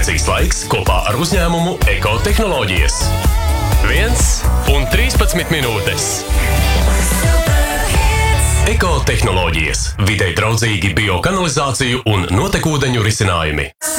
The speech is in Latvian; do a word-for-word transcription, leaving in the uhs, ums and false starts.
Vajadzīgs laiks kopā ar uzņēmumu Ekotehnoloģijas. viens un trīspadsmit minūtes. Ekotehnoloģijas. Videi draudzīgi biokanalizāciju un notekūdeņu risinājumi.